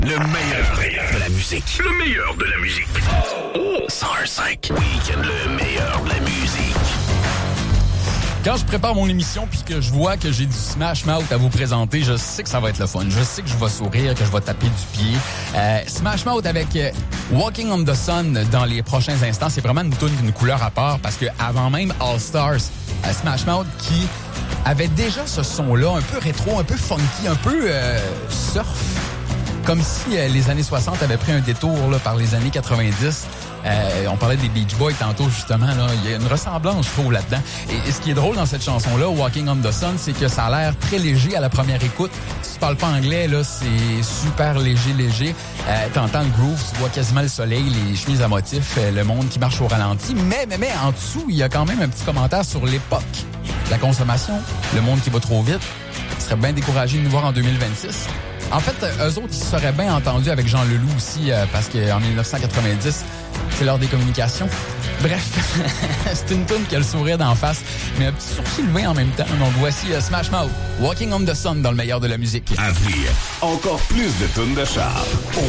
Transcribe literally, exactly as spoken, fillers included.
Le meilleur de la musique. Le meilleur de la musique. Oh, cent un cinq. Week-end, le meilleur de la musique. Quand je prépare mon émission puis que je vois que j'ai du Smash Mouth à vous présenter, je sais que ça va être le fun. Je sais que je vais sourire, que je vais taper du pied. Euh, Smash Mouth avec euh, Walking on the Sun dans les prochains instants, c'est vraiment une toune d'une couleur à part parce que avant même All Stars, euh, Smash Mouth qui avait déjà ce son-là, un peu rétro, un peu funky, un peu euh, surf. Comme si euh, les années soixante avaient pris un détour là, par les années quatre-vingt-dix. Euh, on parlait des Beach Boys tantôt, justement. Là. Il y a une ressemblance, je trouve, là-dedans. Et, et ce qui est drôle dans cette chanson-là, Walking on the Sun, c'est que ça a l'air très léger à la première écoute. Si tu parles pas anglais, là, c'est super léger, léger. Euh, t'entends le groove, tu vois quasiment le soleil, les chemises à motifs, euh, le monde qui marche au ralenti. Mais, mais, mais, en dessous, il y a quand même un petit commentaire sur l'époque. La consommation, le monde qui va trop vite. Je serais bien découragé de nous voir en deux mille vingt-six. En fait, eux autres, ils se seraient bien entendus avec Jean Leloup aussi, euh, parce qu'en dix-neuf cent quatre-vingt-dix, c'est l'heure des communications. Bref, c'est une toune qui a le sourire d'en face, mais un petit sourcil levé en même temps. Donc voici uh, Smash Mouth, Walking on the Sun dans le meilleur de la musique. À venir, encore plus de tunes de char.